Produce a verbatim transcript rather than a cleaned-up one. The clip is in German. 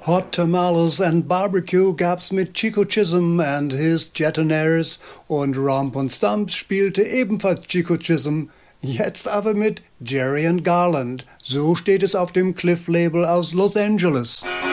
Hot Tamales and Barbecue gab's mit Chico Chisholm and his Jetonaires und Romp und Stump spielte ebenfalls Chico Chisholm, jetzt aber mit Jerry and Garland. So steht es auf dem Cliff-Label aus Los Angeles.